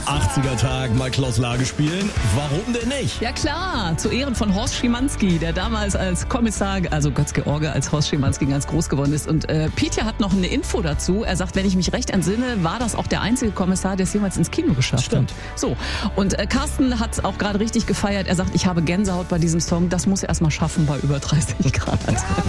80er Tag mal Klaus Lage spielen. Warum denn nicht? Ja klar, zu Ehren von Horst Schimanski, der damals als Kommissar, also Götz-George als Horst Schimanski ganz groß geworden ist. Und Pietja hat noch eine Info dazu. Er sagt, wenn ich mich recht entsinne, war das auch der einzige Kommissar, der es jemals ins Kino geschafft Stimmt. hat. So, und Carsten hat es auch gerade richtig gefeiert. Er sagt, ich habe Gänsehaut bei diesem Song. Das muss er erst mal schaffen bei über 30 Grad.